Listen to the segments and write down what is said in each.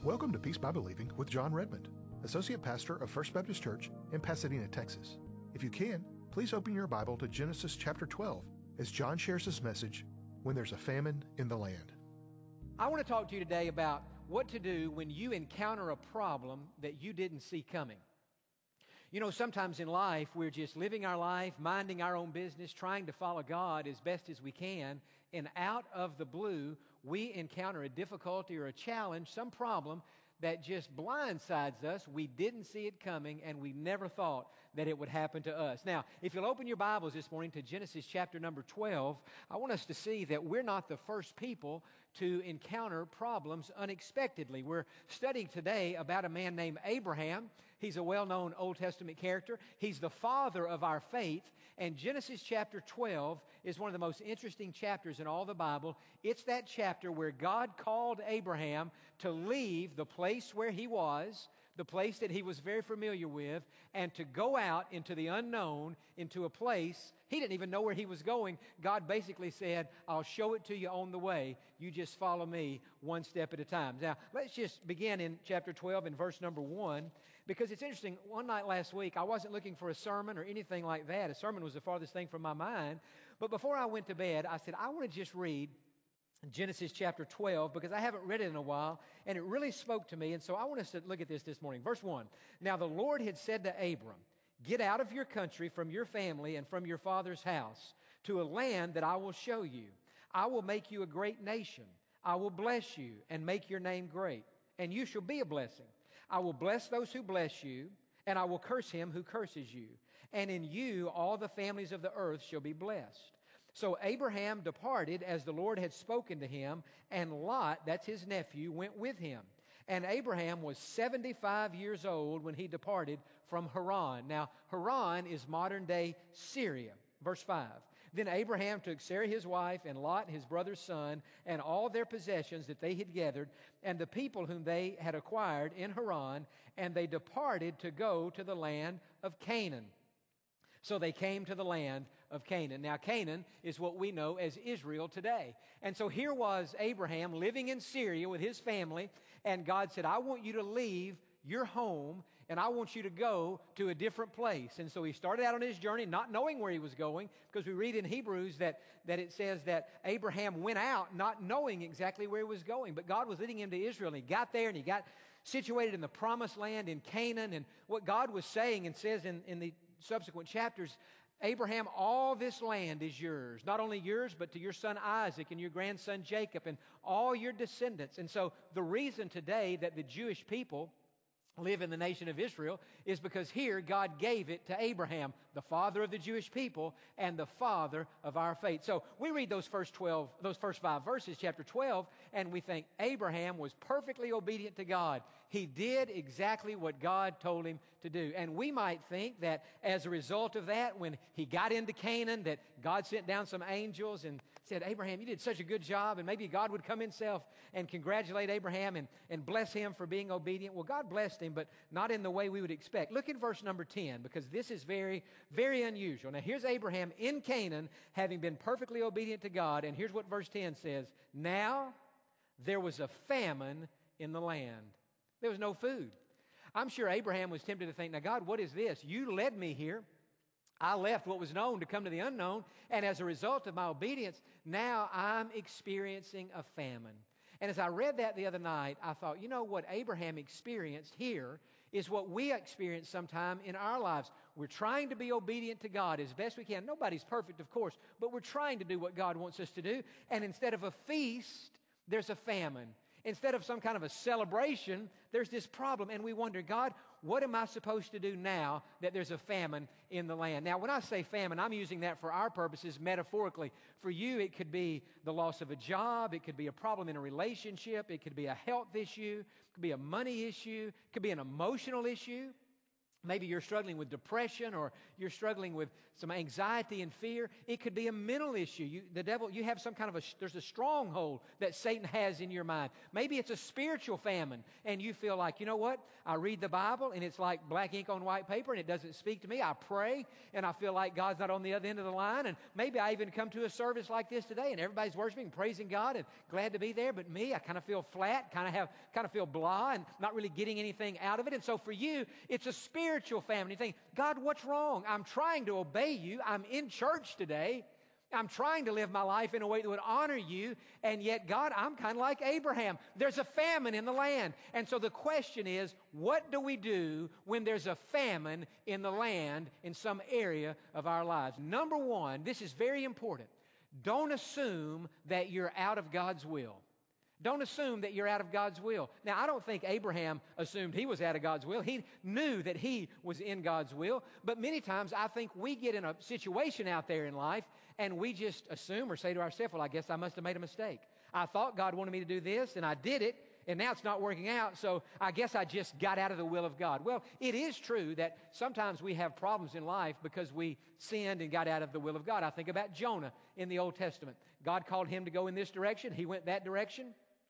Welcome to Peace by Believing with John Redmond, Associate Pastor of First Baptist Church in Pasadena, Texas. If you can, please open your Bible to Genesis chapter 12 as John shares his message, When There's a Famine in the Land. I want to talk to you today about what to do when you encounter a problem that you didn't see coming. You know, sometimes in life, we're just living our life, minding our own business, trying to follow God as best as we can, and out of the blue, we encounter a difficulty or a challenge, some problem that just blindsides us. We didn't see it coming, and we never thought that it would happen to us. Now, if you'll open your Bibles this morning to Genesis chapter number 12, I want us to see that we're not the first people to encounter problems unexpectedly. We're studying today about a man named Abraham. He's a well-known Old Testament character. He's the father of our faith, and Genesis chapter 12 is one of the most interesting chapters in all the Bible. It's that chapter where God called Abraham to leave the place where he was, the place that he was very familiar with, and to go out into the unknown, into a place he didn't even know where he was going. God basically said, I'll show it to you on the way. You just follow me one step at a time. Now, let's just begin in chapter 12 in verse number 1, because it's interesting. One night last week, I wasn't looking for a sermon or anything like that. A sermon was the farthest thing from my mind. But before I went to bed, I said, I want to just read Genesis chapter 12, because I haven't read it in a while, and it really spoke to me, and so I want us to look at this morning. Verse 1, Now the Lord had said to Abram, Get out of your country, from your family, and from your father's house, to a land that I will show you. I will make you a great nation. I will bless you and make your name great, and you shall be a blessing. I will bless those who bless you, and I will curse him who curses you. And in you all the families of the earth shall be blessed. So Abraham departed as the Lord had spoken to him, and Lot, that's his nephew, went with him. And Abraham was 75 years old when he departed from Haran. Now, Haran is modern-day Syria. Verse 5, Then Abraham took Sarah his wife, and Lot his brother's son, and all their possessions that they had gathered, and the people whom they had acquired in Haran, and they departed to go to the land of Canaan. So they came to the land of Canaan. Now, Canaan is what we know as Israel today. And so here was Abraham living in Syria with his family, and God said, I want you to leave your home, and I want you to go to a different place. And so he started out on his journey, not knowing where he was going, because we read in Hebrews that it says that Abraham went out not knowing exactly where he was going. But God was leading him to Israel, and he got there, and he got situated in the promised land in Canaan. And what God was saying, and says in the subsequent chapters, Abraham, all this land is yours. Not only yours, but to your son Isaac and your grandson Jacob and all your descendants. And so the reason today that the Jewish people live in the nation of Israel is because here God gave it to Abraham, the father of the Jewish people and the father of our faith. So we read those first 5 verses, chapter 12, and we think Abraham was perfectly obedient to God. He did exactly what God told him to do. And we might think that as a result of that, when he got into Canaan, that God sent down some angels and said, Abraham, you did such a good job, and maybe God would come himself and congratulate Abraham and bless him for being obedient. Well, God blessed him, but not in the way we would expect. Look at verse number 10, because this is very, very unusual. Now, here's Abraham in Canaan, having been perfectly obedient to God, and here's what verse 10 says. Now, there was a famine in the land. There was no food. I'm sure Abraham was tempted to think, now, God, what is this? You led me here. I left what was known to come to the unknown, and as a result of my obedience, now I'm experiencing a famine. And as I read that the other night, I thought, you know what Abraham experienced here is what we experience sometime in our lives. We're trying to be obedient to God as best we can. Nobody's perfect, of course, but we're trying to do what God wants us to do. And instead of a feast, there's a famine. Instead of some kind of a celebration, there's this problem. And we wonder, God, what am I supposed to do now that there's a famine in the land? Now, when I say famine, I'm using that for our purposes metaphorically. For you, it could be the loss of a job. It could be a problem in a relationship. It could be a health issue. It could be a money issue. It could be an emotional issue. Maybe you're struggling with depression, or you're struggling with some anxiety and fear. It could be a mental issue. The devil, you have some kind of there's a stronghold that Satan has in your mind. Maybe it's a spiritual famine, and you feel like, you know what? I read the Bible, and it's like black ink on white paper, and it doesn't speak to me. I pray, and I feel like God's not on the other end of the line. And maybe I even come to a service like this today, and everybody's worshiping and praising God, and glad to be there. But me, I kind of feel flat, kind of feel blah, and not really getting anything out of it. And so for you, it's a spiritual famine. You think, God, what's wrong? I'm trying to obey you. I'm in church today. I'm trying to live my life in a way that would honor you. And yet, God, I'm kind of like Abraham. There's a famine in the land. And so the question is, what do we do when there's a famine in the land in some area of our lives? Number one, this is very important. Don't assume that you're out of God's will. Don't assume that you're out of God's will. Now, I don't think Abraham assumed he was out of God's will. He knew that he was in God's will. But many times, I think we get in a situation out there in life, and we just assume or say to ourselves, well, I guess I must have made a mistake. I thought God wanted me to do this, and I did it, and now it's not working out, so I guess I just got out of the will of God. Well, it is true that sometimes we have problems in life because we sinned and got out of the will of God. I think about Jonah in the Old Testament. God called him to go in this direction. He went that direction.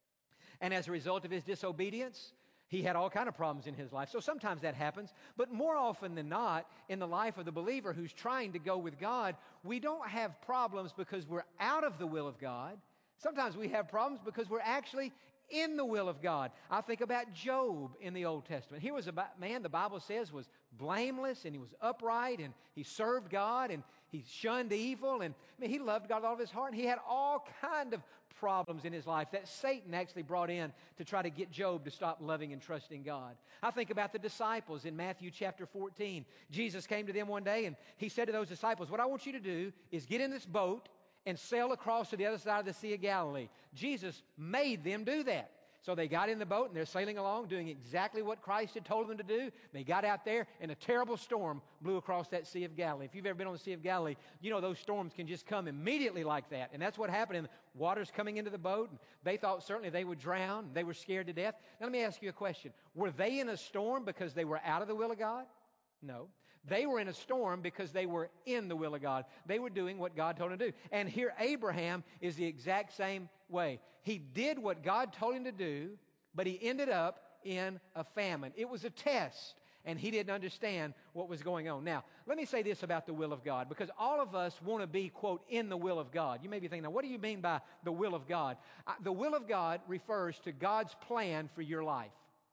And as a result of his disobedience, he had all kinds of problems in his life. So sometimes that happens. But more often than not, in the life of the believer who's trying to go with God, we don't have problems because we're out of the will of God. Sometimes we have problems because we're actually in the will of God. I think about Job in the Old Testament. Here was a man, the Bible says, was blameless, and he was upright, and he served God, and he shunned evil, and he loved God with all of his heart, and he had all kind of problems in his life that Satan actually brought in to try to get Job to stop loving and trusting God. I think about the disciples in Matthew chapter 14. Jesus came to them one day, and he said to those disciples, what I want you to do is get in this boat and sail across to the other side of the Sea of Galilee. Jesus made them do that. So they got in the boat, and they're sailing along, doing exactly what Christ had told them to do. They got out there, and a terrible storm blew across that Sea of Galilee. If you've ever been on the Sea of Galilee, you know those storms can just come immediately like that. And that's what happened. And the water's coming into the boat, and they thought certainly they would drown. They were scared to death. Now let me ask you a question. Were they in a storm because they were out of the will of God? No. They were in a storm because they were in the will of God. They were doing what God told them to do. And here Abraham is the exact same way. He did what God told him to do, but he ended up in a famine. It was a test, and he didn't understand what was going on. Now, let me say this about the will of God, because all of us want to be, quote, in the will of God. You may be thinking, now, what do you mean by the will of God? The will of God refers to God's plan for your life,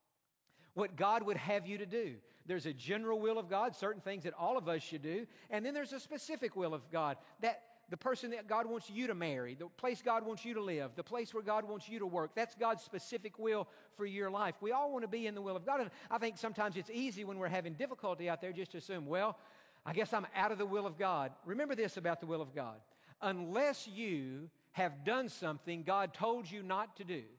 what God would have you to do. There's a general will of God, certain things that all of us should do, and then there's a specific will of God, that the person that God wants you to marry, the place God wants you to live, the place where God wants you to work. That's God's specific will for your life. We all want to be in the will of God, and I think sometimes it's easy when we're having difficulty out there just to assume, well, I guess I'm out of the will of God. Remember this about the will of God. Unless you have done something God told you not to do,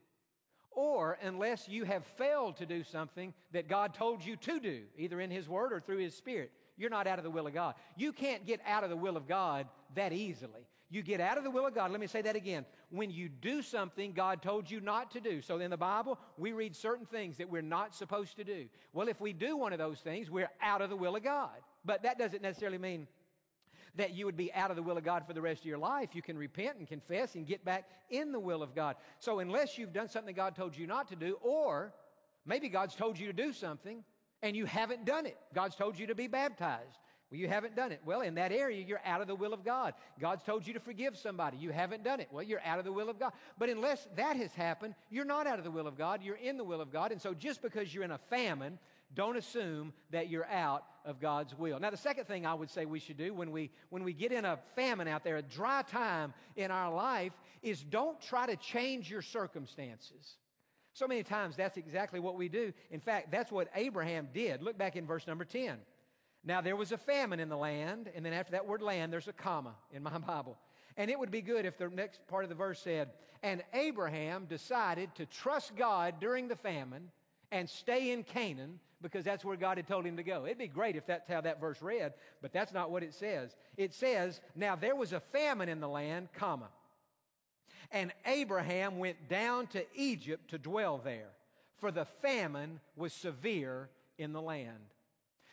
or unless you have failed to do something that God told you to do, either in His Word or through His Spirit, you're not out of the will of God. You can't get out of the will of God that easily. You get out of the will of God. Let me say that again. When you do something God told you not to do. So in the Bible, we read certain things that we're not supposed to do. Well, if we do one of those things, we're out of the will of God. But that doesn't necessarily mean that you would be out of the will of God for the rest of your life. You can repent and confess and get back in the will of God. So unless you've done something God told you not to do, or maybe God's told you to do something and you haven't done it. God's told you to be baptized. Well, you haven't done it. Well, in that area, you're out of the will of God. God's told you to forgive somebody. You haven't done it. Well, you're out of the will of God. But unless that has happened, you're not out of the will of God. You're in the will of God. And so just because you're in a famine, don't assume that you're out of God's will. Now, the second thing I would say we should do when we get in a famine out there, a dry time in our life, is don't try to change your circumstances. So many times that's exactly what we do. In fact, that's what Abraham did. Look back in verse number 10. Now, there was a famine in the land, and then after that word land, there's a comma in my Bible. And it would be good if the next part of the verse said, and Abraham decided to trust God during the famine and stay in Canaan, because that's where God had told him to go. It'd be great if that's how that verse read, but that's not what it says. It says, now there was a famine in the land, comma, and Abraham went down to Egypt to dwell there, for the famine was severe in the land.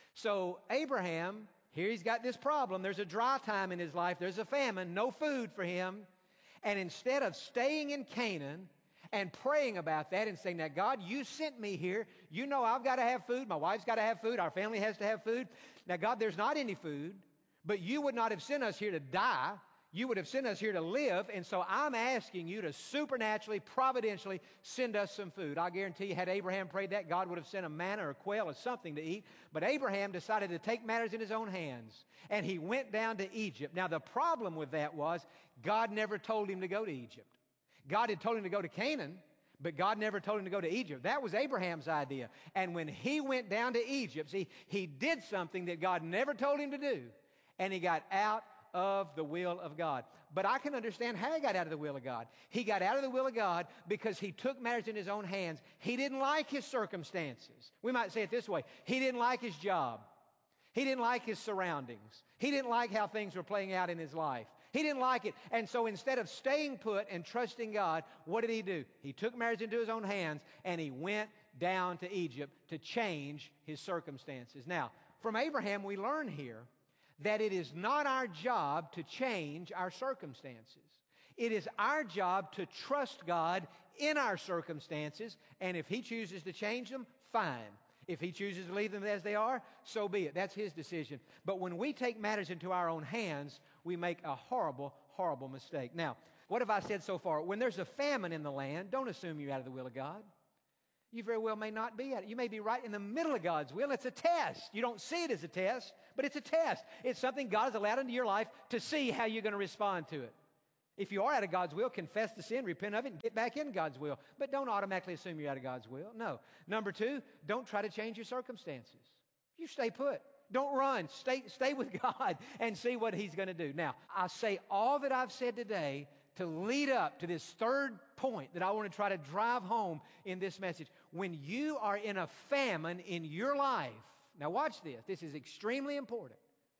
So Abraham, here he's got this problem. There's a dry time in his life. There's a famine, no food for him. And instead of staying in Canaan and praying about that and saying, now, God, you sent me here. You know I've got to have food. My wife's got to have food. Our family has to have food. Now, God, there's not any food, but you would not have sent us here to die. You would have sent us here to live, and so I'm asking you to supernaturally, providentially send us some food. I guarantee you, had Abraham prayed that, God would have sent a manna or quail or something to eat. But Abraham decided to take matters in his own hands, and he went down to Egypt. Now, the problem with that was God never told him to go to Egypt. God had told him to go to Canaan, but God never told him to go to Egypt. That was Abraham's idea. And when he went down to Egypt, see, he did something that God never told him to do, and he got out of the will of God. But I can understand how he got out of the will of God. He got out of the will of God because he took matters in his own hands. He didn't like his circumstances. We might say it this way. He didn't like his job. He didn't like his surroundings. He didn't like how things were playing out in his life. He didn't like it. And so instead of staying put and trusting God, what did he do? He took matters into his own hands and he went down to Egypt to change his circumstances. Now, from Abraham, we learn here that it is not our job to change our circumstances. It is our job to trust God in our circumstances, and if he chooses to change them, fine. If he chooses to leave them as they are, so be it. That's his decision. But when we take matters into our own hands, we make a horrible, horrible mistake. Now, what have I said so far? When there's a famine in the land, don't assume you're out of the will of God. You very well may not be at it. You may be right in the middle of God's will. It's a test. You don't see it as a test, but it's a test. It's something God has allowed into your life to see how you're going to respond to it. If you are out of God's will, confess the sin, repent of it, and get back in God's will. But don't automatically assume you're out of God's will. No. Number two, don't try to change your circumstances. You stay put. Don't run. Stay with God and see what he's going to do. Now, I say all that I've said today to lead up to this third point that I want to try to drive home in this message. When you are in a famine in your life, now watch this. This is extremely important.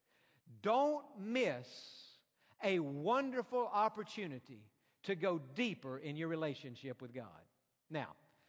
Don't miss a wonderful opportunity to go deeper in your relationship with God. Now,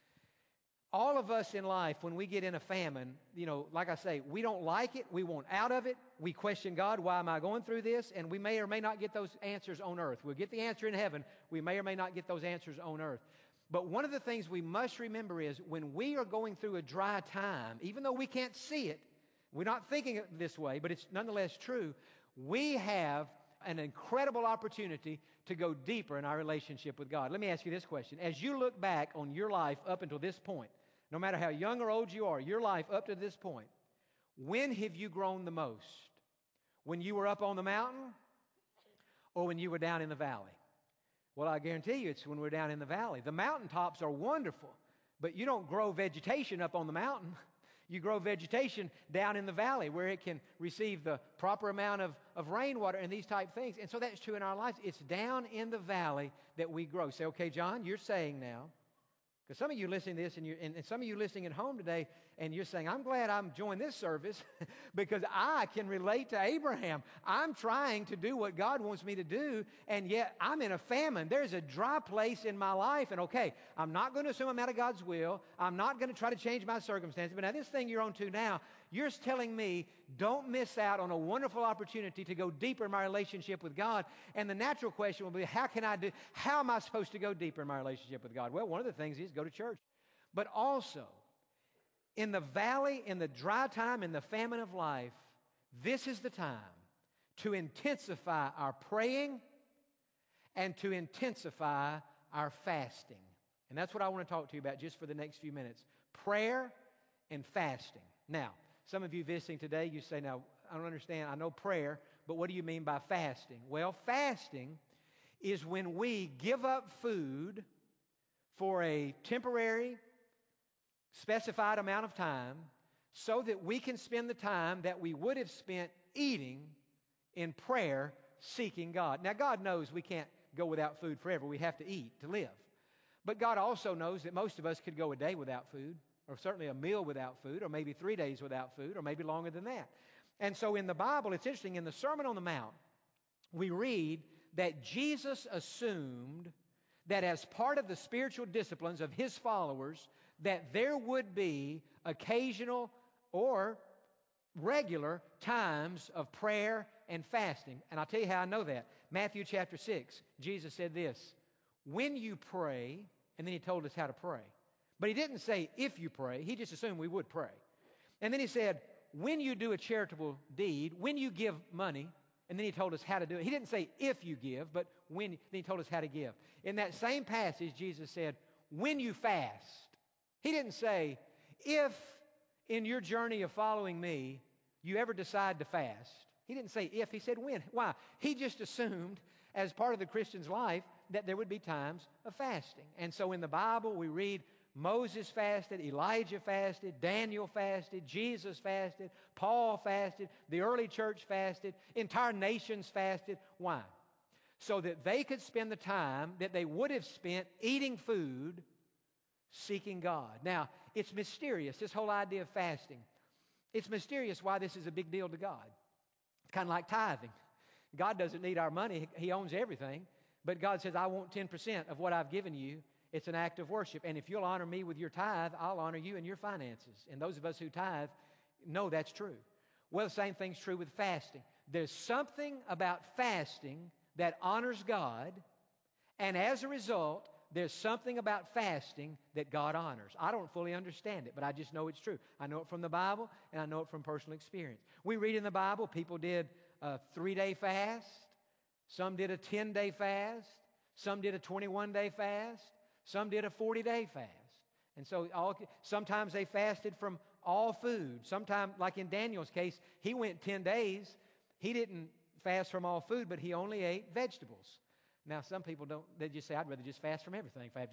all of us in life, when we get in a famine, like I say, we don't like it. We want out of it. We question God, why am I going through this? And we may or may not get those answers on earth. We'll get the answer in heaven. We may or may not get those answers on earth. But one of the things we must remember is when we are going through a dry time, even though we can't see it, we're not thinking it this way, but it's nonetheless true, we have an incredible opportunity to go deeper in our relationship with God. Let me ask you this question. As you look back on your life up until this point, no matter how young or old you are, your life up to this point, when have you grown the most? When you were up on the mountain or when you were down in the valley? Well, I guarantee you it's when we're down in the valley. The mountaintops are wonderful, but you don't grow vegetation up on the mountain. You grow vegetation down in the valley where it can receive the proper amount of rainwater and these type things. And so that's true in our lives. It's down in the valley that we grow. Say, okay, John, you're saying now, because some of you listening to this and some of you listening at home today, and you're saying, I'm glad I'm joined this service because I can relate to Abraham. I'm trying to do what God wants me to do, and yet I'm in a famine. There's a dry place in my life, and okay, I'm not going to assume I'm out of God's will. I'm not going to try to change my circumstances. But now this thing you're on to now, you're telling me don't miss out on a wonderful opportunity to go deeper in my relationship with God. And the natural question will be, how am I supposed to go deeper in my relationship with God? Well, one of the things is go to church. But also, in the valley, in the dry time, in the famine of life, this is the time to intensify our praying and to intensify our fasting. And that's what I want to talk to you about just for the next few minutes. Prayer and fasting. Now, some of you visiting today, you say, now, I don't understand. I know prayer, but what do you mean by fasting? Well, fasting is when we give up food for a temporary, specified amount of time so that we can spend the time that we would have spent eating in prayer, seeking God. Now, God knows we can't go without food forever. We have to eat to live. But God also knows that most of us could go a day without food, or certainly a meal without food, or maybe 3 days without food, or maybe longer than that. And so in the Bible, it's interesting, in the Sermon on the Mount, we read that Jesus assumed that as part of the spiritual disciplines of his followers, that there would be occasional or regular times of prayer and fasting. And I'll tell you how I know that. Matthew chapter 6, Jesus said this, when you pray, and then he told us how to pray. But he didn't say if you pray. He just assumed we would pray. And then he said, when you do a charitable deed, when you give money, and then he told us how to do it. He didn't say if you give, but when, then he told us how to give. In that same passage, Jesus said, when you fast. He didn't say, if in your journey of following me, you ever decide to fast. He didn't say if, he said when. Why? He just assumed, as part of the Christian's life, that there would be times of fasting. And so in the Bible, we read Moses fasted, Elijah fasted, Daniel fasted, Jesus fasted, Paul fasted, the early church fasted, entire nations fasted. Why? So that they could spend the time that they would have spent eating food, seeking God. Now, it's mysterious, this whole idea of fasting. It's mysterious why this is a big deal to God. It's kind of like tithing. God doesn't need our money. He owns everything. But God says, I want 10% of what I've given you. It's an act of worship. And if you'll honor me with your tithe, I'll honor you in your finances. And those of us who tithe know that's true. Well, the same thing's true with fasting. There's something about fasting that honors God. And as a result, there's something about fasting that God honors. I don't fully understand it, but I just know it's true. I know it from the Bible, and I know it from personal experience. We read in the Bible, people did a 3-day fast. Some did a 10-day fast. Some did a 21-day fast. Some did a 40-day fast. And so sometimes they fasted from all food. Sometimes, like in Daniel's case, he went 10 days. He didn't fast from all food, but he only ate vegetables. Now, some people don't, they just say, I'd rather just fast from everything if I have